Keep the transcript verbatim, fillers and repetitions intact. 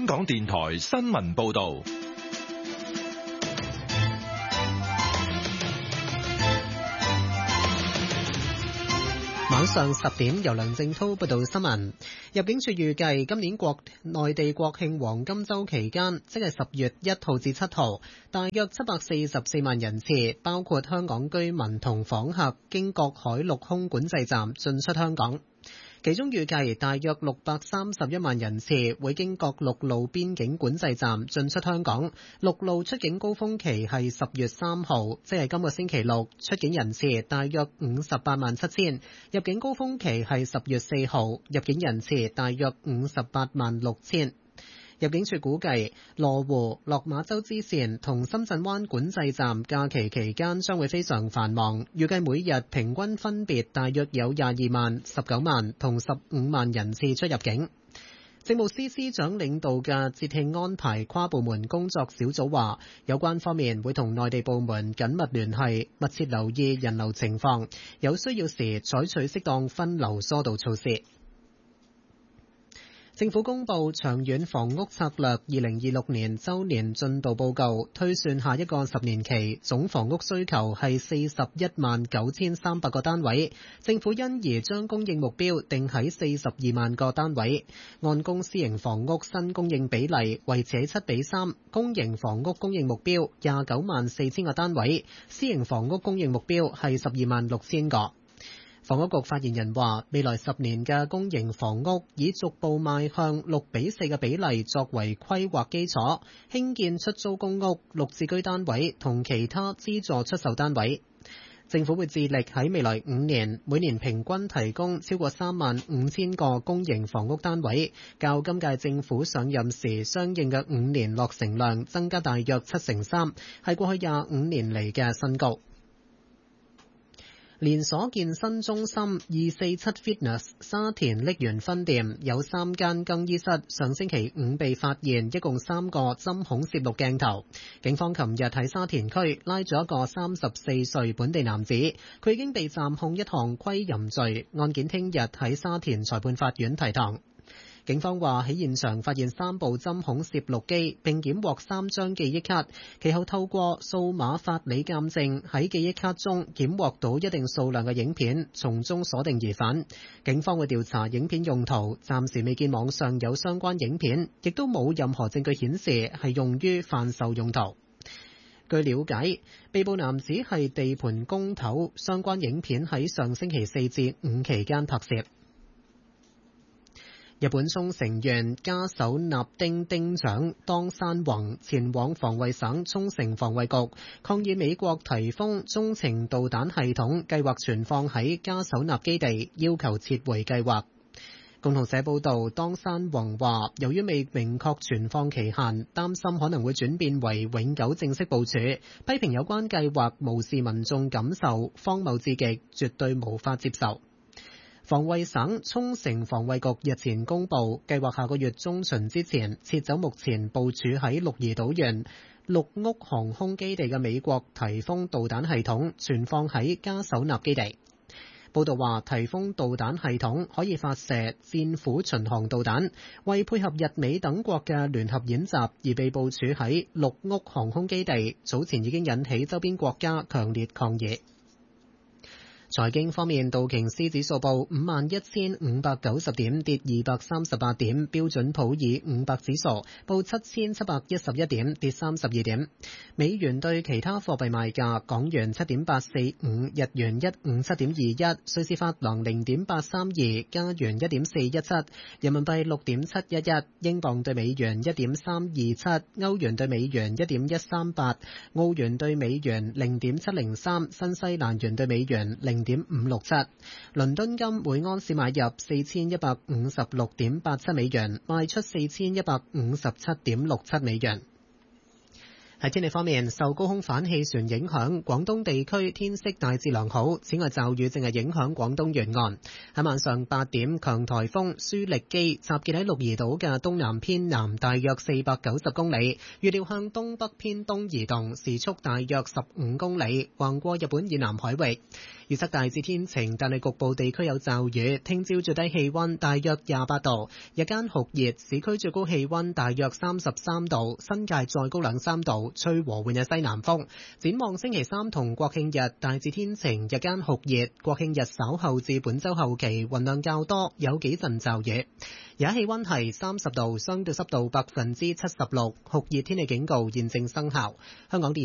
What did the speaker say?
香港電台新聞報道。 晚上十點，由梁正濤報道新聞。入境處預計今年國內地國慶黃金週期間，即係十月一號至七號，大約七百四十四萬人次，包括香港居民同訪客，經各海陸空管制站進出香港。其中預計大約六百三十一萬人次會經各陸路邊境管制站進出香港。陸路出境高峰期係十月三號，即係今個星期六，出境人次大約五十八萬七千。入境高峰期係十月四號，入境人次大約五十八萬六千。入境處估計，羅湖、落馬洲支線同深圳灣管制站假期期間將會非常繁忙，預計每日平均分別大約有廿二萬、十九萬同十五萬人次出入境。政務司司長領導嘅節慶安排跨部門工作小組話，有關方面會同內地部門緊密聯繫，密切留意人流情況，有需要時採取適當分流疏導措施。政府公布長遠房屋策略二零二六年周年進度報告，推算下一個十年期總房屋需求係四十一萬九千三百個單位，政府因而將供應目標定喺四十二萬個單位，按公私營房屋新供應比例維持喺七比三，公營房屋供應目標廿九萬四千個單位，私營房屋供應目標係十二萬六千個。房屋局發言人話，未來十年嘅公營房屋以逐步邁向六比四嘅比例作為規劃基礎，興建出租公屋、綠置居單位同其他資助出售單位。政府會致力喺未來五年每年平均提供超過三萬五千個公營房屋單位，較今屆政府上任時相應嘅五年落成量增加大約七成三，係過去廿五年嚟嘅新高。連鎖健身中心二四七 Fitness 沙田瀝源分店有三間更衣室，上星期五被發現一共三個針孔攝錄鏡頭。警方琴日喺沙田區拉咗一個三十四歲本地男子，佢已經被暫控一項窺淫罪，案件聽日喺沙田裁判法院提堂。警方話喺現場發現三部針孔攝錄機，並檢獲三張記憶卡，其後透過數碼法理鑑證喺記憶卡中檢獲到一定數量嘅影片，從中鎖定疑犯。警方會調查影片用途，暫時未見網上有相關影片，亦都冇任何證據顯示係用於販售用途。據了解，被捕男子係地盤工頭，相關影片喺上星期四至五期間拍攝。日本沖繩縣加手納丁町長當山宏前往防衛省沖繩防衛局抗議美國提供中程導彈系統計劃存放喺加手納基地，要求撤回計劃。共同社報道，當山宏話，由於未明確存放期限，擔心可能會轉變為永久正式部署，批評有關計劃無視民眾感受，荒謬至極，絕對無法接受。防衛省沖繩防衛局日前公布，計劃下個月中旬之前撤走目前部署喺鹿兒島縣鹿屋航空基地嘅美國提豐導彈系統，存放喺加手納基地。報道話，提豐導彈系統可以發射戰斧巡航導彈，為配合日美等國嘅聯合演習而被部署喺鹿屋航空基地，早前已經引起周邊國家強烈抗議。財經方面，道瓊斯指數報五萬一千五百九十點，跌二百三十八點；標準普爾五百指數報七千七百一十一點，跌三十二點。美元對其他貨幣賣價：港元七點八四五，日元一五七點二一，瑞士法郎零點八三二，加元一點四一七，人民幣六點七一一，英鎊對美元一點三二七，歐元對美元一點一三八，澳元對美元零點七零三，新西蘭元對美元零點五六七。倫敦金每盎司買入四千一百五十六點八七美元，賣出四千一百五十七點六七美元。喺天氣方面，受高空反氣旋影響，廣東地區天色大致良好。此外，驟雨正係影響廣東沿岸。喺晚上八點，強颱風舒力基集結喺鹿兒島嘅東南偏南大約四百九十公里，預料向東北偏東移動，時速大約十五公里，橫過日本以南海域。預預測大致天晴，但係局部地區有驟雨。聽朝最低氣溫大約廿八度，日間酷熱，市區最高氣溫大約三十三度，新界再高兩三度，吹和緩嘅西南風。展望星期三同國慶日大致天晴，日間酷熱。國慶日稍後至本週後期雲量較多，有幾陣驟雨。而家氣溫係三十度，相對濕度百分之七十六，酷熱天氣警告現正生效。香港電